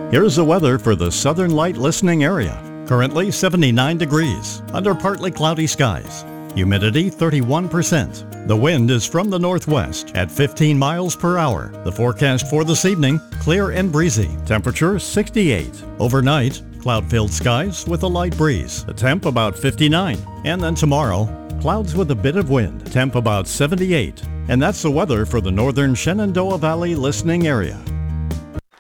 Here's the weather for the Southern Light listening area. Currently 79 degrees, under partly cloudy skies. Humidity 31%. The wind is from the northwest at 15 miles per hour. The forecast for this evening, clear and breezy. Temperature 68. Overnight, cloud-filled skies with a light breeze. The temp about 59. And then tomorrow, clouds with a bit of wind. Temp about 78. And that's the weather for the northern Shenandoah Valley listening area.